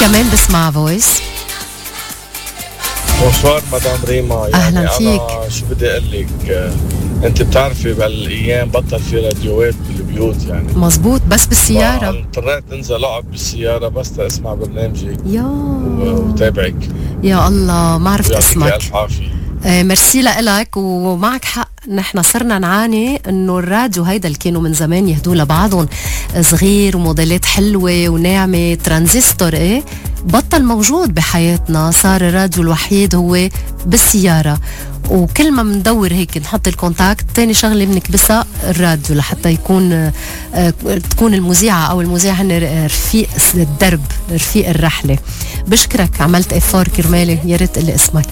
كمان بسمع فويس. بونسوار مدام ريما. يعني أهلا فيك. أنا شو بدي أقول لك، أنت بتعرفي بهالأيام بطل في راديوات بالبيوت يعني. مزبوط، بس بالسيارة. اضطريت انزل اقعد بالسيارة بس اسمع برنامجك وتابعك. يا الله ما عرفت اسمك. ألف عافية. ميرسي لك. ومعك حق، نحن صرنا نعاني انه الراديو هيدا اللي كانوا من زمان يهدوا لبعضهم صغير وموديلات حلوة وناعمة ترانزستور بطل موجود بحياتنا. صار الراديو الوحيد هو بالسيارة، وكل ما مندور هيك نحط الكونتاكت تاني شغلة بنكبسها الراديو لحتى يكون تكون المذيعة أو المذيع هن رفيق الدرب، رفيق الرحلة. بشكرك، عملت إفار كرمالي. يا ريت قلي اسمك.